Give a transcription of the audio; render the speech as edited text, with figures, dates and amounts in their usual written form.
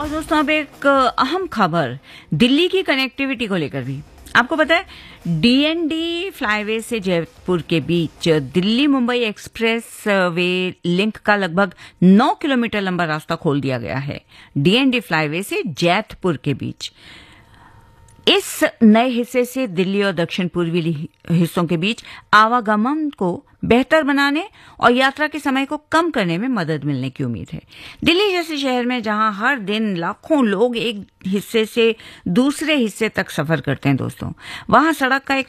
दोस्तों अब एक अहम खबर दिल्ली की कनेक्टिविटी को लेकर भी। आपको पता है डीएनडी फ्लाईवे से जयपुर के बीच Delhi Mumbai express way link का लगभग 9 किलोमीटर लंबा रास्ता खोल दिया गया है। डीएनडी फ्लाईवे से जैतपुर के बीच इस नए हिस्से से दिल्ली और दक्षिण पूर्वी हिस्सों के बीच आवागमन को बेहतर बनाने और यात्रा के समय को कम करने में मदद मिलने की उम्मीद है। दिल्ली जैसे शहर में जहां हर दिन लाखों लोग एक हिस्से से दूसरे हिस्से तक सफर करते हैं दोस्तों, वहां सड़क का एक